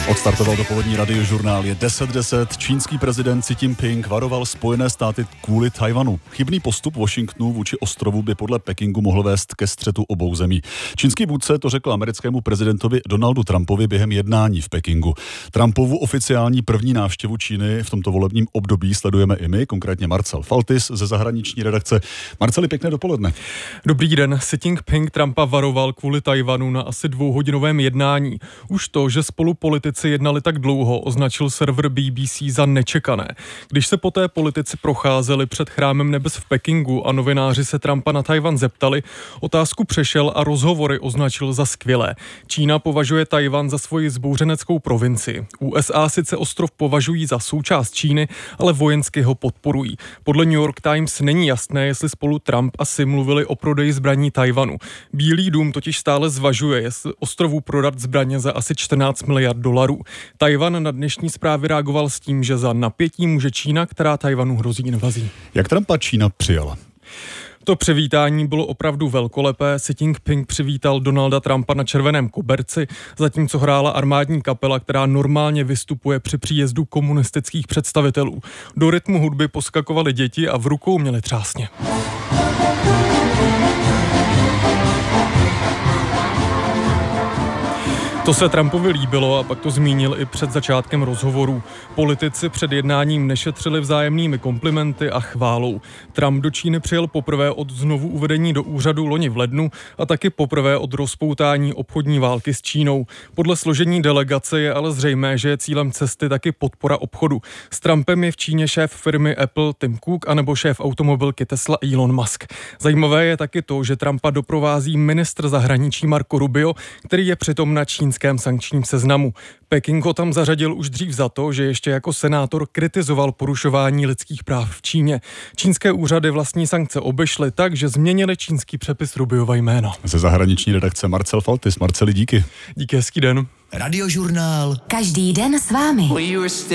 Odstartoval dopolední radiožurnál. Je 10:10. Čínský prezident Xi Jinping varoval Spojené státy kvůli Tchaj-wanu. Chybný postup Washingtonu vůči ostrovu by podle Pekingu mohl vést ke střetu obou zemí. Čínský vůdce to řekl americkému prezidentovi Donaldu Trumpovi během jednání v Pekingu. Trumpovu oficiální první návštěvu Číny v tomto volebním období sledujeme i my, konkrétně Marcel Faltis ze zahraniční redakce. Marceli, pěkné dopoledne. Dobrý den. Xi Jinping Trumpa varoval kvůli Tchaj-wanu na asi dvouhodinovém jednání. Už to, že spolu politici jednali tak dlouho, označil server BBC za nečekané. Když se poté politici procházeli před Chrámem nebes v Pekingu a novináři se Trumpa na Tchaj-wan zeptali, otázku přešel a rozhovory označil za skvělé. Čína považuje Tchaj-wan za svoji zbouřeneckou provincii. USA sice ostrov považují za součást Číny, ale vojensky ho podporují. Podle New York Times není jasné, jestli spolu Trump a Xi mluvili o prodeji zbraní Tchaj-wanu. Bílý dům totiž stále zvažuje, jestli ostrovu prodat zbraně za asi 14 miliard dolarů. Tchaj-wan na dnešní zprávy reagoval s tím, že za napětí může Čína, která Tchaj-wanu hrozí invazí. Jak Trumpa Čína přijala? To přivítání bylo opravdu velkolepé. Xi Jinping přivítal Donalda Trumpa na červeném koberci, zatímco hrála armádní kapela, která normálně vystupuje při příjezdu komunistických představitelů. Do rytmu hudby poskakovaly děti a v rukou měli třásně. To se Trumpovi líbilo a pak to zmínil i před začátkem rozhovoru. Politici před jednáním nešetřili vzájemnými komplimenty a chválou. Trump do Číny přijel poprvé od znovu uvedení do úřadu loni v lednu a taky poprvé od rozpoutání obchodní války s Čínou. Podle složení delegace je ale zřejmé, že je cílem cesty taky podpora obchodu. S Trumpem je v Číně šéf firmy Apple Tim Cook anebo šéf automobilky Tesla Elon Musk. Zajímavé je taky to, že Trumpa doprovází ministr zahraničí Marco Rubio, který je přitom na čínském sankčním seznamu. Peking ho tam zařadil už dřív za to, že ještě jako senátor kritizoval porušování lidských práv v Číně. Čínské úřady vlastní sankce obešly tak, že změnili čínský přepis Rubiova jména. Ze zahraniční redakce Marcel Faltis. Marceli, díky. Díky, hezký den. Radiožurnál. Každý den s vámi.